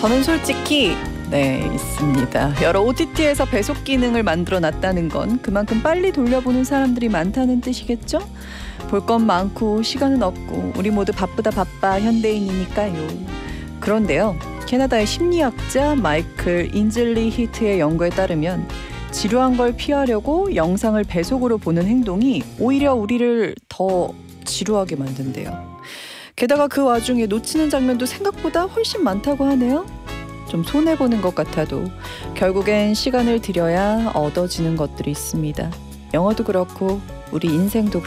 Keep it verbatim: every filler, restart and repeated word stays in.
저는 솔직히 네, 있습니다. 여러 오티티에서 배속 기능을 만들어 놨다는 건 그만큼 빨리 돌려보는 사람들이 많다는 뜻이겠죠? 볼 건 많고 시간은 없고 우리 모두 바쁘다 바빠 현대인이니까요. 그런데요, 캐나다의 심리학자 마이클 인즐리 히트의 연구에 따르면 지루한 걸 피하려고 영상을 배속으로 보는 행동이 오히려 우리를 더 지루하게 만든대요. 게다가 그 와중에 놓치는 장면도 생각보다 훨씬 많다고 하네요. 좀 손해보는 것 같아도 결국엔 시간을 들여야 얻어지는 것들이 있습니다. 영화도 그렇고 우리 인생도